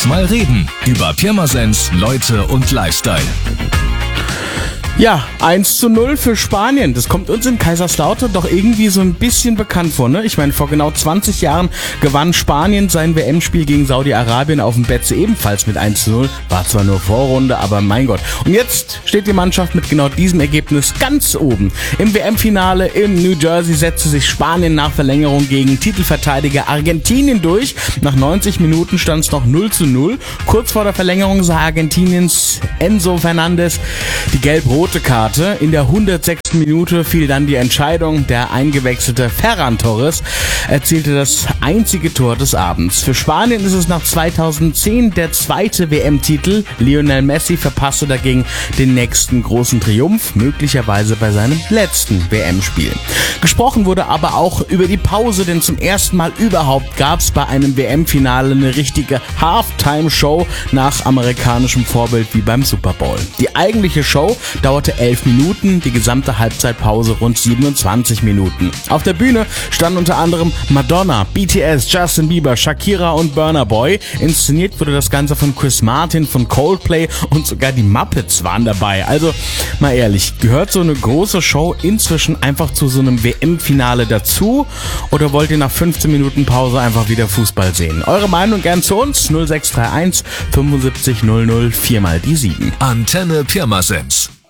Lass mal reden über Pirmasens, Leute und Lifestyle. Ja, 1:0 für Spanien. Das kommt uns in Kaiserslautern doch irgendwie so ein bisschen bekannt vor, ne? Ich meine, vor genau 20 Jahren gewann Spanien sein WM-Spiel gegen Saudi-Arabien auf dem Betze ebenfalls mit 1:0. War zwar nur Vorrunde, aber mein Gott. Und jetzt steht die Mannschaft mit genau diesem Ergebnis ganz oben. Im WM-Finale in New Jersey setzte sich Spanien nach Verlängerung gegen Titelverteidiger Argentinien durch. Nach 90 Minuten stand es noch 0:0. Kurz vor der Verlängerung sah Argentiniens Enzo Fernandez die gelb-rote Karte. In der 106. Minute fiel dann die Entscheidung. Der eingewechselte Ferran Torres erzielte das einzige Tor des Abends. Für Spanien ist es nach 2010 der zweite WM-Titel. Lionel Messi verpasste dagegen den nächsten großen Triumph, möglicherweise bei seinem letzten WM-Spiel. Gesprochen wurde aber auch über die Pause, denn zum ersten Mal überhaupt gab es bei einem WM-Finale eine richtige Halftime-Show nach amerikanischem Vorbild wie beim Super Bowl. Die eigentliche Show dauerte 11 Minuten, die gesamte Halbzeitpause rund 27 Minuten. Auf der Bühne standen unter anderem Madonna, BTS, Justin Bieber, Shakira und Burna Boy. Inszeniert wurde das Ganze von Chris Martin, von Coldplay und sogar die Muppets waren dabei. Also mal ehrlich, gehört so eine große Show inzwischen einfach zu so einem WM-Finale dazu? Oder wollt ihr nach 15 Minuten Pause einfach wieder Fußball sehen? Eure Meinung gern zu uns 0631 75 00 4 mal die 7. Antenne Pirmasens.